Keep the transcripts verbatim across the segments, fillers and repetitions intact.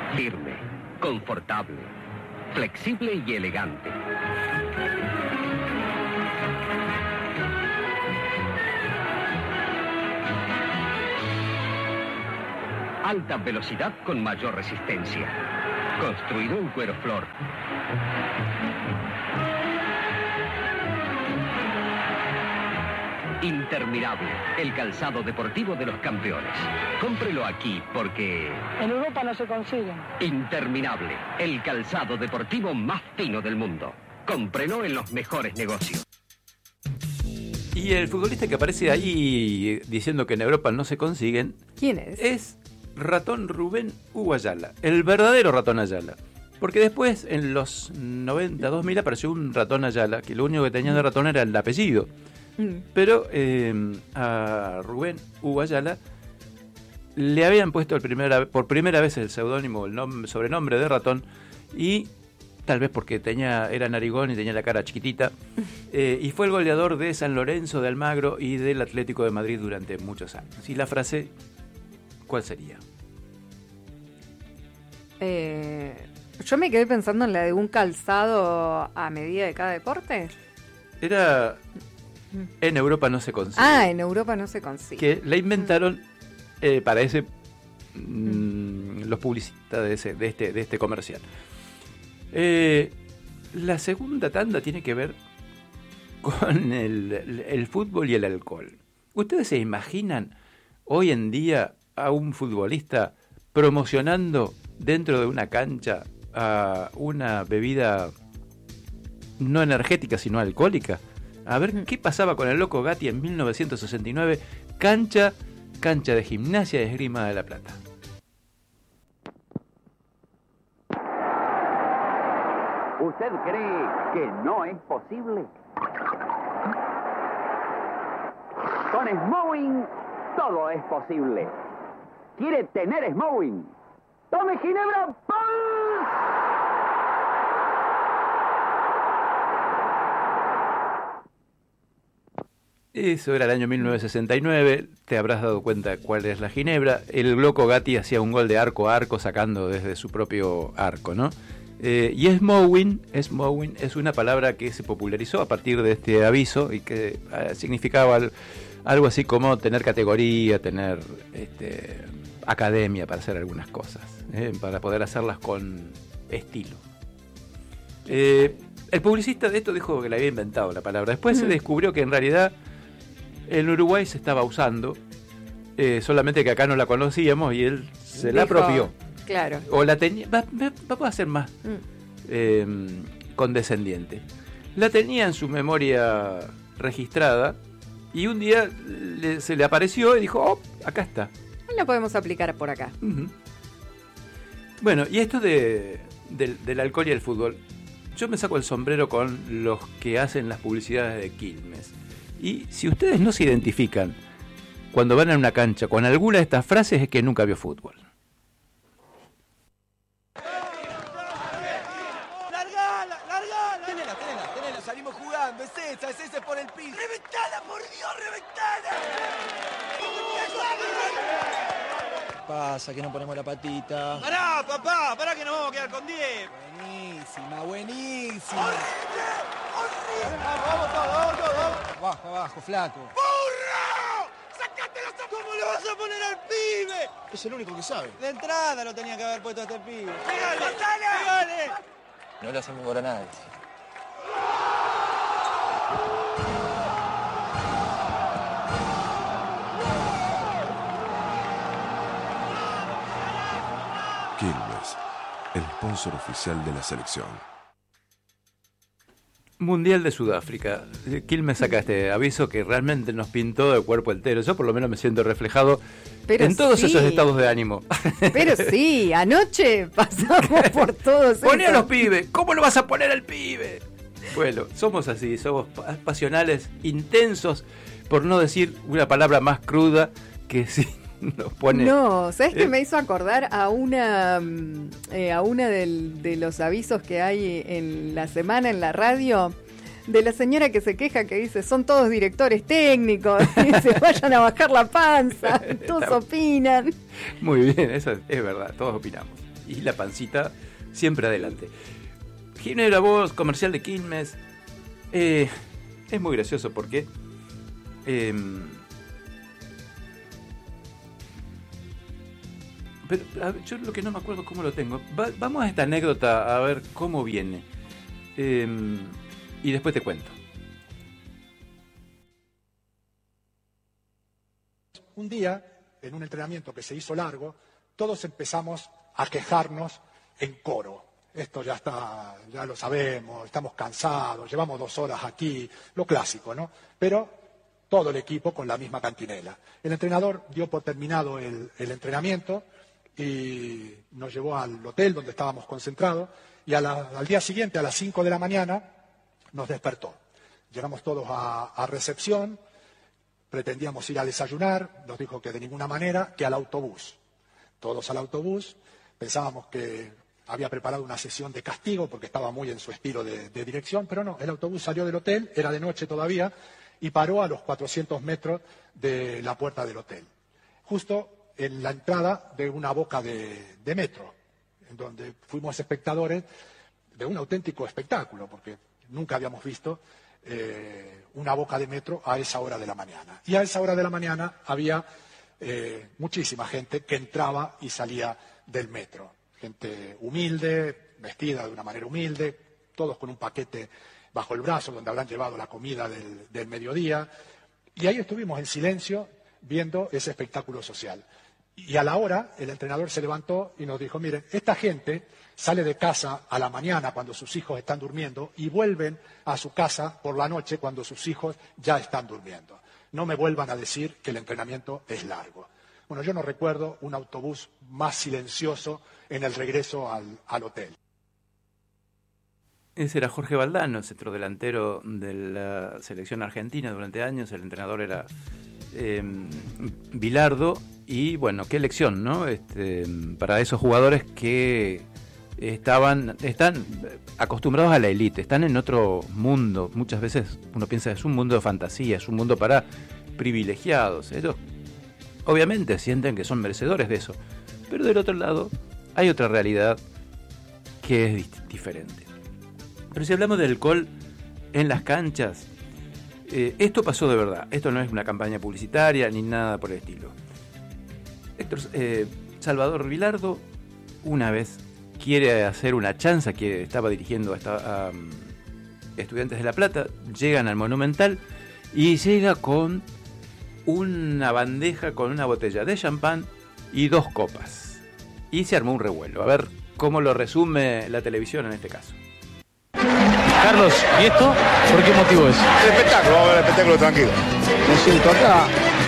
Firme, confortable, flexible y elegante. Alta velocidad con mayor resistencia. Construido en cuero flor. Interminable, el calzado deportivo de los campeones. Cómprelo aquí porque... En Europa no se consiguen. Interminable, el calzado deportivo más fino del mundo. Cómprelo en los mejores negocios. Y el futbolista que aparece ahí diciendo que en Europa no se consiguen... ¿Quién es? Es Ratón Rubén Hugo Ayala, el verdadero Ratón Ayala. Porque después, en los noventa, dos mil, apareció un Ratón Ayala, que lo único que tenía de ratón era el apellido. Pero eh, a Rubén Hugo Ayala le habían puesto el primera, por primera vez el seudónimo, el nom- sobrenombre de ratón, y tal vez porque tenía era narigón y tenía la cara chiquitita, eh, y fue el goleador de San Lorenzo de Almagro y del Atlético de Madrid durante muchos años. Y la frase, ¿cuál sería? Eh, yo me quedé pensando en la de un calzado a medida de cada deporte. Era... En Europa no se consigue. Ah, en Europa no se consigue. Que la inventaron eh, para ese mmm, los publicistas de, ese, de, este, de este comercial. Eh, la segunda tanda tiene que ver con el, el, el fútbol y el alcohol. ¿Ustedes se imaginan hoy en día a un futbolista promocionando dentro de una cancha a una bebida no energética sino alcohólica? A ver qué pasaba con el Loco Gatti en mil novecientos sesenta y nueve, cancha, cancha de Gimnasia de Esgrima de La Plata. ¿Usted cree que no es posible? Con Smowing todo es posible. ¿Quiere tener Smowing? ¡Tome Ginebra Pulse! Eso era el año mil novecientos sesenta y nueve, te habrás dado cuenta cuál es la Ginebra. El Loco Gatti hacía un gol de arco a arco sacando desde su propio arco, ¿no? Eh, y Smowing, Smowing es una palabra que se popularizó a partir de este aviso y que eh, significaba al, algo así como tener categoría, tener este, academia para hacer algunas cosas, eh, para poder hacerlas con estilo. Eh, el publicista de esto dijo que le había inventado la palabra. Después mm. se descubrió que en realidad en Uruguay se estaba usando, eh, solamente que acá no la conocíamos y él se dijo, la apropió. Claro. O la tenía, va, va, vamos a ser más mm. eh, condescendiente. La tenía en su memoria registrada y un día le, se le apareció y dijo, oh, acá está. La podemos aplicar por acá. Uh-huh. Bueno, y esto de, del, del alcohol y el fútbol, yo me saco el sombrero con los que hacen las publicidades de Quilmes. Y si ustedes no se identifican cuando van a una cancha con alguna de estas frases, es que nunca vio fútbol. ¡Largala, largala! Tenela, tenela, tenela, salimos jugando, es esa, es esa por el piso. ¡Reventala, por Dios, reventala! Pasa que no ponemos la patita. ¡Pará, papá! ¡Pará que nos vamos a quedar con diez! Buenísima, buenísima. ¡Horrible! ¡Horrible! Vamos, vamos todos, vamos todos, vamos. Abajo, abajo, flaco. ¡Burro! ¡Sacate los zapatos! ¿Cómo le vas a poner al pibe? Es el único que sabe. De entrada lo tenía que haber puesto a este pibe. ¡Pégale! ¡Pégale! No le hacemos gol a nadie. Quilmes, el sponsor oficial de la selección. Mundial de Sudáfrica. Quilmes saca este aviso que realmente nos pintó de cuerpo entero. Yo por lo menos me siento reflejado Pero en todos sí. esos estados de ánimo. Pero sí, anoche pasamos por todos. Poné a los pibes. ¿Cómo lo vas a poner al pibe? Bueno, somos así, somos pasionales, intensos, por no decir una palabra más cruda que sí. Nos pone, no, ¿sabes qué eh? me hizo acordar a una eh, a una del, de los avisos que hay en la semana en la radio? De la señora que se queja que dice, son todos directores técnicos, y se vayan a bajar la panza, todos opinan. Muy bien, eso es, es verdad, todos opinamos. y la pancita siempre adelante. Ginebra Voz, comercial de Quilmes. Eh, es muy gracioso porque eh, pero a ver, yo lo que no me acuerdo cómo lo tengo. Va, vamos a esta anécdota a ver cómo viene eh, y después te cuento. Un día, en un entrenamiento que se hizo largo, todos empezamos a quejarnos en coro. Esto ya está, ya lo sabemos, estamos cansados, llevamos dos horas aquí, lo clásico, ¿no? Pero todo el equipo con la misma cantinela. El entrenador dio por terminado el, el entrenamiento y nos llevó al hotel donde estábamos concentrados y a la, al día siguiente, a las cinco de la mañana, nos despertó. Llegamos todos a, a recepción, pretendíamos ir a desayunar, nos dijo que de ninguna manera, que al autobús. Todos al autobús, pensábamos que había preparado una sesión de castigo porque estaba muy en su estilo de, de dirección, pero no, el autobús salió del hotel, era de noche todavía, y paró a los cuatrocientos metros de la puerta del hotel, justo en la entrada de una boca de, de metro, en donde fuimos espectadores de un auténtico espectáculo, porque nunca habíamos visto eh, una boca de metro a esa hora de la mañana. Y a esa hora de la mañana había eh, muchísima gente que entraba y salía del metro. Gente humilde, vestida de una manera humilde, todos con un paquete bajo el brazo donde habrán llevado la comida del, del mediodía. Y ahí estuvimos en silencio viendo ese espectáculo social. Y a la hora el entrenador se levantó y nos dijo, miren, esta gente sale de casa a la mañana cuando sus hijos están durmiendo y vuelven a su casa por la noche cuando sus hijos ya están durmiendo. No me vuelvan a decir que el entrenamiento es largo. Bueno, yo no recuerdo un autobús más silencioso en el regreso al, al hotel. Ese era Jorge Valdano, centrodelantero de la selección argentina durante años. El entrenador era eh, Bilardo. Y bueno, qué elección, ¿no? Este, para esos jugadores que estaban, están acostumbrados a la élite, están en otro mundo. Muchas veces uno piensa es un mundo de fantasía, es un mundo para privilegiados. Ellos obviamente sienten que son merecedores de eso, pero del otro lado hay otra realidad que es dist- diferente. Pero si hablamos del alcohol en las canchas, eh, esto pasó de verdad. Esto no es una campaña publicitaria ni nada por el estilo. Héctor, eh, Salvador Bilardo una vez quiere hacer una chanza que estaba dirigiendo a, esta, a um, Estudiantes de La Plata, llegan al Monumental y llega con una bandeja con una botella de champán y dos copas. Y se armó un revuelo. A ver cómo lo resume la televisión en este caso. Carlos, ¿y esto? ¿Por qué motivo es? El espectáculo, vamos a ver el espectáculo tranquilo. Me siento acá.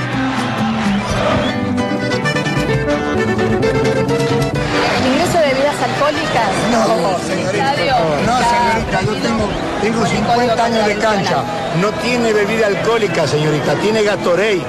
¿Ingreso de bebidas alcohólicas? No, señorita. No, señorita, yo tengo, tengo cincuenta años de cancha. No tiene bebida alcohólica, señorita, tiene Gatorade.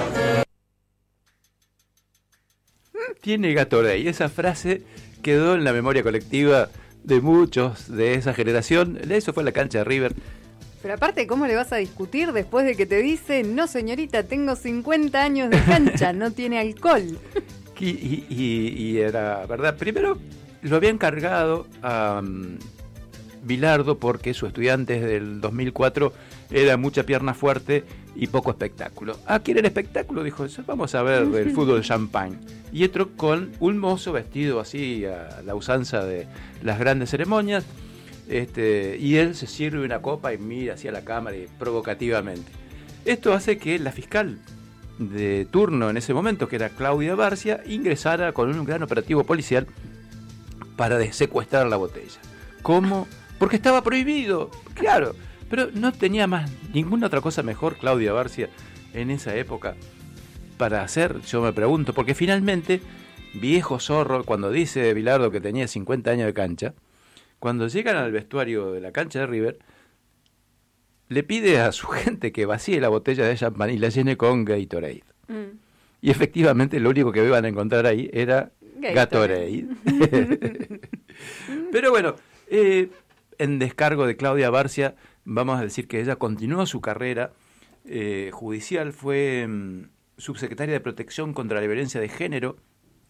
Tiene Gatorade. Esa frase quedó en la memoria colectiva de muchos de esa generación. Eso fue la cancha de River. Pero aparte, ¿cómo le vas a discutir después de que te dice, no señorita, tengo cincuenta años de cancha, no tiene alcohol? Y, y, y, y era verdad. Primero lo habían cargado a um, Bilardo porque su estudiante desde el dos mil cuatro era mucha pierna fuerte y poco espectáculo. Ah, ¿quieren espectáculo? Dijo, vamos a ver el fútbol champagne. Y entró con un mozo vestido así a la usanza de las grandes ceremonias. Este, y él se sirve una copa y mira hacia la cámara y provocativamente. Esto hace que la fiscal de turno en ese momento, que era Claudia Barcia, ingresara con un gran operativo policial para secuestrar la botella. ¿Cómo? Porque estaba prohibido, claro, pero no tenía más ninguna otra cosa mejor Claudia Barcia en esa época para hacer, yo me pregunto, porque finalmente, viejo zorro, cuando dice Bilardo que tenía cincuenta años de cancha, cuando llegan al vestuario de la cancha de River, le pide a su gente que vacíe la botella de champán y la llene con Gatorade. Mm. Y efectivamente lo único que iban a encontrar ahí era Gatorade. Gatorade. Pero bueno, eh, en descargo de Claudia Barcia, vamos a decir que ella continuó su carrera eh, judicial, fue mm, subsecretaria de Protección contra la Violencia de Género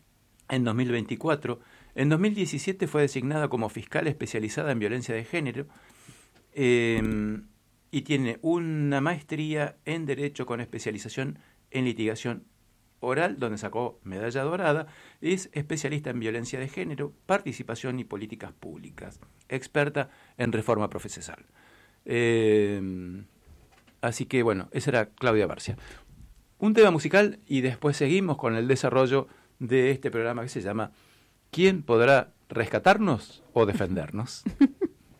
en dos mil veinticuatro. En dos mil diecisiete fue designada como fiscal especializada en violencia de género eh, y tiene una maestría en Derecho con especialización en litigación oral, donde sacó medalla dorada. Es especialista en violencia de género, participación y políticas públicas, experta en reforma procesal. Eh, así que bueno, esa era Claudia Barcia. Un tema musical y después seguimos con el desarrollo de este programa que se llama ¿Quién podrá rescatarnos o defendernos?